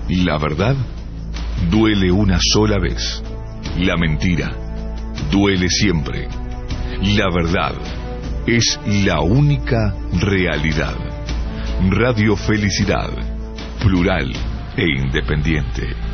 La verdad duele una sola vez. La mentira duele siempre. La verdad es la única realidad. Radio Felicidad, plural e independiente.